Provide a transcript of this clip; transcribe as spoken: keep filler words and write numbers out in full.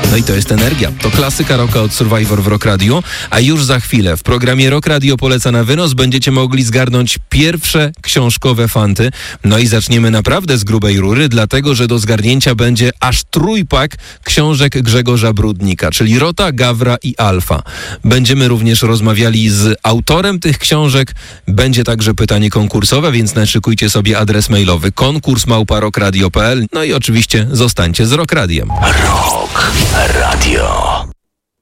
No i to jest Energia. To klasyka rocka od Survivor w Rock Radio, a już za chwilę w programie Rock Radio Poleca na wynos będziecie mogli zgarnąć pierwsze książkowe fanty. No i zaczniemy naprawdę z grubej rury, dlatego że do zgarnięcia będzie aż trójpak książek Grzegorza Brudnika, czyli Rota, Gawra i Alfa. Będziemy również rozmawiali z autorem tych książek. Będzie także pytanie konkursowe, więc naszykujcie sobie adres mailowy konkurs małpa rockradio kropka p l. No i oczywiście zostańcie z Rock Radiem. Rock Radio.